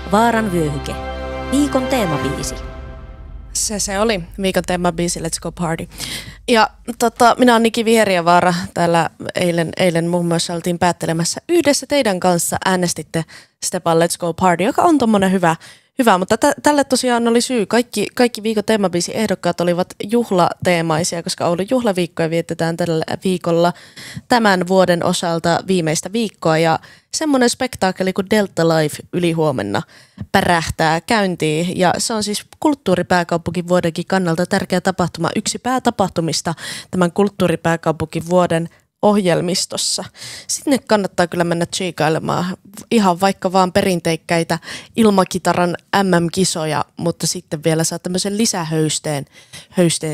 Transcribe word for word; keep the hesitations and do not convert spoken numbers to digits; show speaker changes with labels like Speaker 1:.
Speaker 1: Vaaran vyöhyke. Viikon teemabiisi.
Speaker 2: Se se oli viikon teemabiisi Let's Go Party. Ja tota, minä olen Niki Viheriävaara. Täällä eilen, eilen muun muassa oltiin päättelemässä yhdessä teidän kanssa. Äänestitte Stepan Let's Go Party, joka on tommonen hyvä. Hyvä, mutta t- tälle tosiaan oli syy. Kaikki, kaikki viikon teemabiisi ehdokkaat olivat juhlateemaisia, koska Oulun juhlaviikkoja vietetään tällä viikolla tämän vuoden osalta viimeistä viikkoa. Ja semmoinen spektaakkeli kuin Delta Life ylihuomenna pärähtää käyntiin. Ja se on siis kulttuuripääkaupunkivuodenkin kannalta tärkeä tapahtuma. Yksi päätapahtumista tämän kulttuuripääkaupunkivuoden ohjelmistossa. Sinne kannattaa kyllä mennä tsiikailemaan ihan vaikka vaan perinteikkäitä ilmakitaran äm äm-kisoja, mutta sitten vielä saa tämmöisen lisähöysteen höysteen